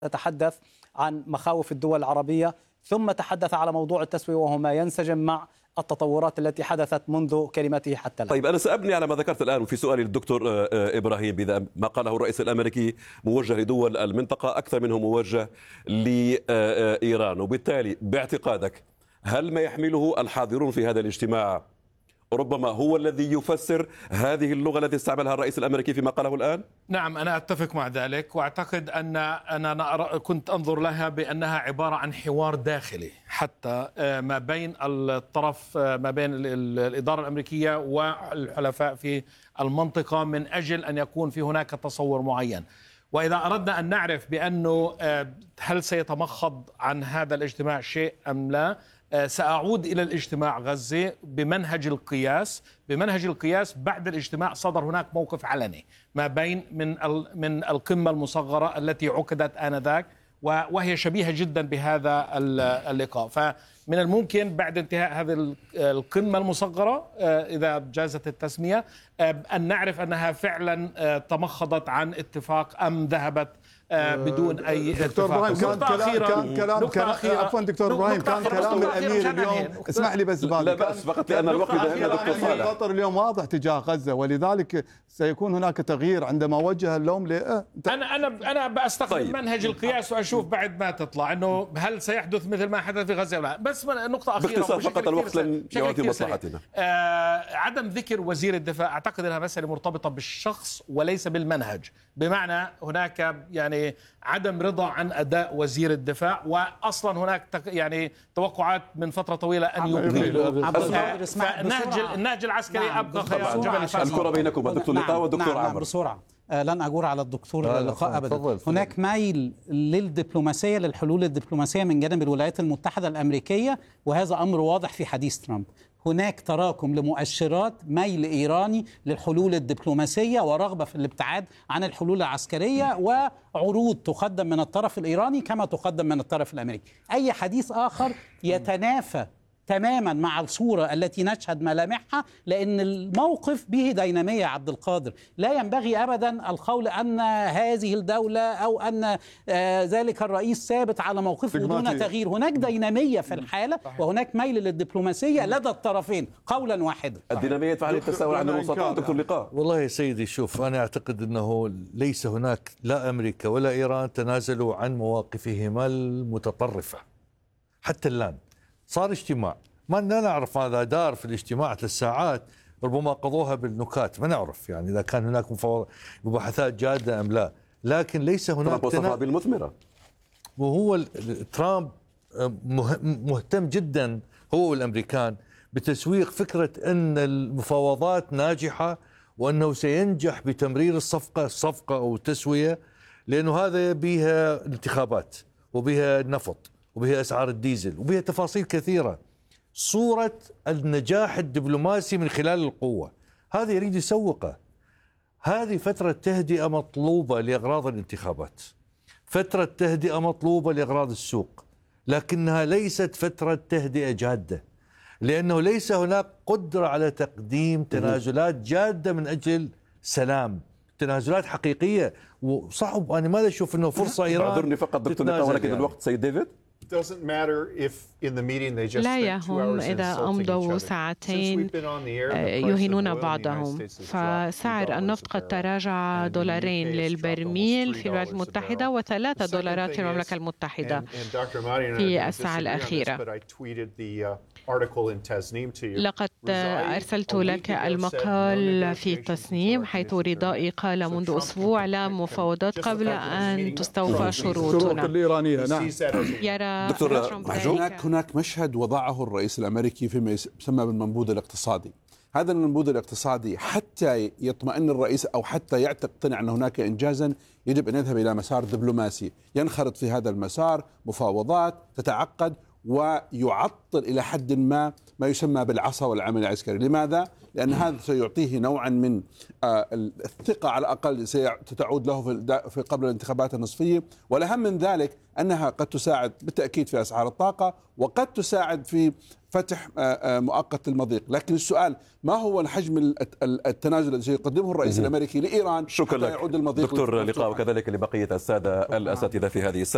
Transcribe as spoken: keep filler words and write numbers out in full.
تتحدث عن مخاوف الدول العربية، ثم تحدث على موضوع التسوية وهو ما ينسجم مع التطورات التي حدثت منذ كلمته حتى الآن. طيب أنا سأبني على ما ذكرت الآن في سؤالي للدكتور إبراهيم، بذا ما قاله الرئيس الأمريكي موجه لدول المنطقة أكثر منه موجه لإيران، وبالتالي باعتقادك هل ما يحمله الحاضرون في هذا الاجتماع ربما هو الذي يفسر هذه اللغة التي استعملها الرئيس الأمريكي فيما قاله الآن؟ نعم، أنا أتفق مع ذلك، وأعتقد أن أنا كنت أنظر لها بأنها عبارة عن حوار داخلي حتى ما بين الطرف، ما بين الإدارة الأمريكية والحلفاء في المنطقة، من أجل أن يكون في هناك تصور معين. وإذا أردنا أن نعرف بأنه هل سيتمخض عن هذا الاجتماع شيء أم لا، سأعود إلى الاجتماع غزة بمنهج القياس. بمنهج القياس بعد الاجتماع صدر هناك موقف علني ما بين من من القمة المصغرة التي عقدت آنذاك، وهي شبيهة جدا بهذا اللقاء. فمن الممكن بعد انتهاء هذه القمة المصغرة، إذا جازت التسمية، أن نعرف أنها فعلا تمخضت عن اتفاق أم ذهبت بدون اي دكتور ابراهيم. كان كلام كان كلام عفوا دكتور ابراهيم، كان كلام الامير اليوم، اسمح لي بس لا بأس فقط لان الوقت يذهبنا دكتور صالح. قطر اليوم واضح تجاه غزه، ولذلك سيكون هناك تغيير عندما وجه اللوم ل انا انا انا بستخدم طيب. منهج القياس واشوف بعد ما تطلع انه هل سيحدث مثل ما حدث في غزه ولا لا. بس نقطه اخيره باختصار فقط، الوقت لن يعطي مصلحتنا. آه عدم ذكر وزير الدفاع اعتقد انها مساله مرتبطه بالشخص وليس بالمنهج، بمعنى هناك يعني عدم رضا عن أداء وزير الدفاع، وأصلا هناك يعني توقعات من فترة طويلة أن يقيلوا. فالنهج النهج العسكري أبقى خيار جبل الفارس. الكرة بينكم دكتور لقاء والدكتور عمرو. بسرعة، لن أجور على الدكتور لقاء أبدا. هناك ميل للدبلوماسية، للحلول الدبلوماسية من جانب الولايات المتحدة الأمريكية، وهذا أمر واضح في حديث ترامب. هناك تراكم لمؤشرات ميل إيراني للحلول الدبلوماسية ورغبة في الابتعاد عن الحلول العسكرية، وعروض تقدم من الطرف الإيراني كما تقدم من الطرف الأمريكي. أي حديث آخر يتنافى تماما مع الصورة التي نشهد ملامحها، لأن الموقف به دينامية. عبد القادر، لا ينبغي أبدا القول أن هذه الدولة أو أن ذلك الرئيس ثابت على موقفه دون تغيير. هناك دينامية في الحالة، وهناك ميل للدبلوماسية لدى الطرفين قولا واحدا. الدينامية تفعل التساؤل عن الوسطاء دكتور لقاء. والله يا سيدي، شوف، أنا أعتقد أنه ليس هناك لا أمريكا ولا إيران تنازلوا عن مواقفهما المتطرفة حتى الآن. صار اجتماع، ما نعرف ماذا دار في الاجتماع ثلاث ساعات، ربما قضوها بالنكات، ما نعرف يعني إذا كان هناك مباحثات جادة أم لا، لكن ليس هناك وصفها بالمثمرة. وهو ترامب مهتم جدا هو والأمريكان بتسويق فكرة أن المفاوضات ناجحة وأنه سينجح بتمرير الصفقة الصفقة أو التسوية، لأنه هذا بها انتخابات وبها النفط وبها أسعار الديزل وبها تفاصيل كثيرة. صورة النجاح الدبلوماسي من خلال القوة، هذا يريد يسوقه. هذه فترة تهدئة مطلوبة لأغراض الانتخابات، فترة تهدئة مطلوبة لأغراض السوق، لكنها ليست فترة تهدئة جادة، لأنه ليس هناك قدرة على تقديم تنازلات جادة من أجل سلام، تنازلات حقيقية. وصعب، أنا ما أشوف أنه فرصة إيران. أعذرني فقط دكتور لقاء، ولكن يعني الوقت سيد ديفيد. لا يهم إذا أمضوا ساعتين يهينون بعضهم. فسعر النفط قد تراجع دولارين للبرميل في الولايات المتحدة وثلاثة دولارات في المملكة المتحدة في الساعة الأخيرة. لقد أرسلت لك المقال في التصنيم، حيث رضائي قال منذ أسبوع لا مفاوضات قبل أن تستوفى شروطنا. يرى دكتور، هناك هناك مشهد وضعه الرئيس الأمريكي فيما يسمى بالمنبوذ الاقتصادي. هذا المنبوذ الاقتصادي حتى يطمئن الرئيس أو حتى يقتنع أن هناك إنجازا، يجب أن يذهب إلى مسار دبلوماسي، ينخرط في هذا المسار، مفاوضات تتعقد، ويعطل إلى حد ما ما يسمى بالعصا والعمل العسكري. لماذا؟ لأن هذا سيعطيه نوعا من الثقة على الأقل ستعود له في قبل الانتخابات النصفية، والأهم من ذلك أنها قد تساعد بالتأكيد في أسعار الطاقة، وقد تساعد في فتح مؤقت المضيق. لكن السؤال، ما هو الحجم التنازل الذي سيقدمه الرئيس الأمريكي لإيران شكرا لك يعود المضيق دكتور لقاء، وكذلك لبقية السادة الأساتذة في هذه الساعة.